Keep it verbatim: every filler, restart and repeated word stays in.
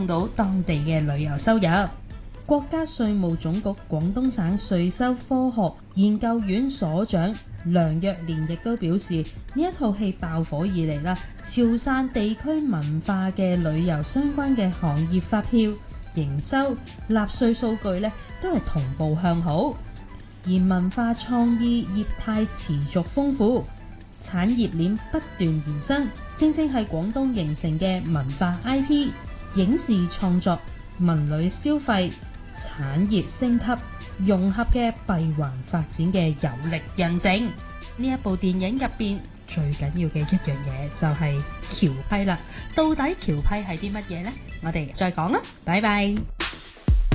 動到當地嘅旅遊收入。國家稅務總局廣東省稅收科學研究院所長梁若蓮亦都表示，呢一套戲爆火以嚟啦，潮汕地區文化嘅旅遊相關嘅行業發票、營收、納稅數據咧都係同步向好，而文化創意業態持續豐富，產業鏈不斷延伸，正正係廣東形成嘅文化 I P、影視創作、文旅消費、產業升級融合嘅閉環發展嘅有力印證。呢一部電影入邊最緊要嘅一樣嘢就係僑批啦。到底僑批係啲乜嘢呢？我哋再講啦，拜拜。